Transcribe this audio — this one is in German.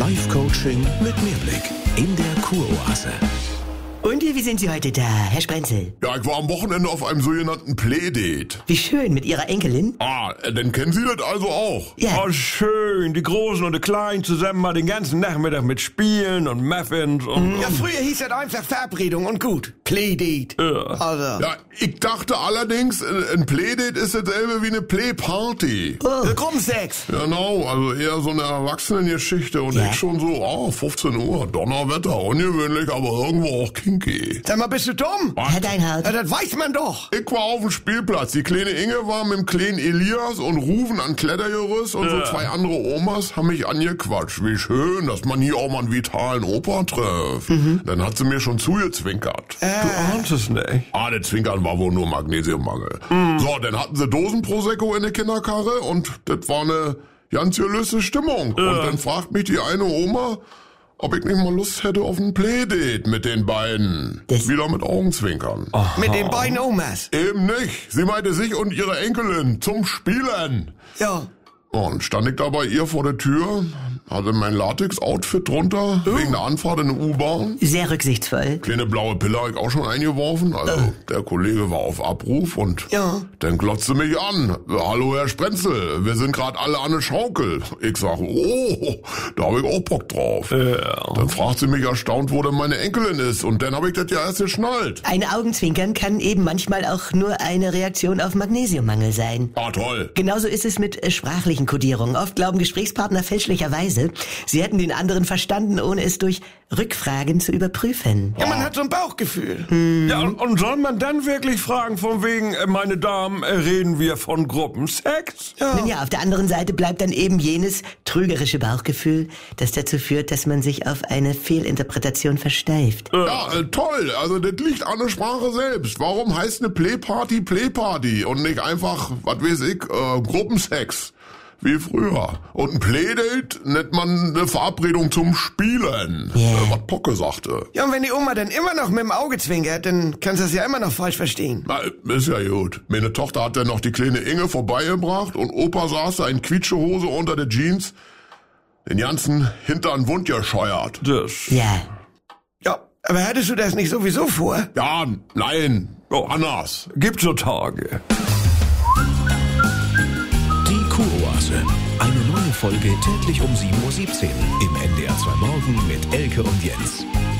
Life-Coaching mit Mehrblick in der Kuroase. Und wie sind Sie heute da, Herr Sprenzel? Ja, ich war am Wochenende auf einem sogenannten Playdate. Wie schön, mit Ihrer Enkelin? Dann kennen Sie das also auch? Ja. Oh, schön. Die Großen und die Kleinen zusammen mal den ganzen Nachmittag mit Spielen und Muffins und... Ja, früher hieß das einfach Verabredung und gut. Playdate. Ja. Also. Ja, ich dachte allerdings, ein Playdate ist dasselbe wie eine Playparty. Gruppensex. Genau, also eher so eine Erwachsenengeschichte und Ja. ich schon so, 15 Uhr, Donnerwetter, ungewöhnlich, aber irgendwo auch kinky. Sag mal, bist du dumm? Herr Deinhardt. Ja, das weiß man doch. Ich war auf dem Spielplatz. Die kleine Inge war mit dem kleinen Elias und Rufen an Klettergerüst und so zwei andere Omas haben mich angequatscht. Wie schön, dass man hier auch mal einen vitalen Opa trifft. Dann hat sie mir schon zugezwinkert. Du ahnst es nicht. Der Zwinkern war wohl nur Magnesiummangel. So, dann hatten sie Dosenprosecco in der Kinderkarre und das war eine ganz gelöste Stimmung. Und dann fragt mich die eine Oma, ob ich nicht mal Lust hätte auf ein Playdate mit den beiden. Das- Wieder mit Augenzwinkern. Mit den beiden Omas. Eben nicht. Sie meinte sich und ihre Enkelin zum Spielen. Ja. Und stand ich da bei ihr vor der Tür, hatte mein Latex-Outfit drunter, wegen der Anfahrt in der U-Bahn. Sehr rücksichtsvoll. Kleine blaue Pille hab ich auch schon eingeworfen, also der Kollege war auf Abruf und Ja. dann glotzte mich an. Hallo Herr Sprenzel, wir sind gerade alle an der Schaukel. Ich sag, da hab ich auch Bock drauf. Dann fragt sie mich erstaunt, wo denn meine Enkelin ist und dann hab ich das ja erst geschnallt. Ein Augenzwinkern kann eben manchmal auch nur eine Reaktion auf Magnesiummangel sein. Toll. Genauso ist es mit sprachlichen Kodierungen. Oft glauben Gesprächspartner fälschlicherweise, sie hätten den anderen verstanden, ohne es durch Rückfragen zu überprüfen. Ja, man hat so ein Bauchgefühl. Ja, und soll man dann wirklich fragen, von wegen, meine Damen, reden wir von Gruppensex? Nun ja, auf der anderen Seite bleibt dann eben jenes trügerische Bauchgefühl, das dazu führt, dass man sich auf eine Fehlinterpretation versteift. Toll. Also das liegt an der Sprache selbst. Warum heißt eine Playparty Playparty und nicht einfach, was weiß ich, Gruppensex? Wie früher. Und ein Playdate nennt man eine Verabredung zum Spielen. Yeah. Was Pocke sagte. Ja, und wenn die Oma dann immer noch mit dem Auge zwinkert, dann kannst du das ja immer noch falsch verstehen. Na, ist ja gut. Meine Tochter hat dann noch die kleine Inge vorbeigebracht und Opa saß da in Quietschehose unter der Jeans, den ganzen Hintern wund gescheuert. Das... Ja. Ja, aber hattest du das nicht sowieso vor? Ja, nein, anders. Gibt so Tage. Die Kuroase. Eine neue Folge täglich um 7:17 Uhr im NDR 2 Morgen mit Elke und Jens.